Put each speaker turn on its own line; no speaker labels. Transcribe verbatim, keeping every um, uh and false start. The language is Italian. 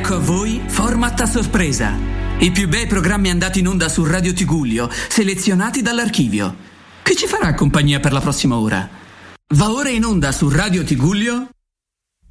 Ecco a voi Format a sorpresa. I più bei programmi andati in onda su Radio Tigullio, selezionati dall'archivio. Che ci farà compagnia per la prossima ora? Va ora in onda su Radio Tigullio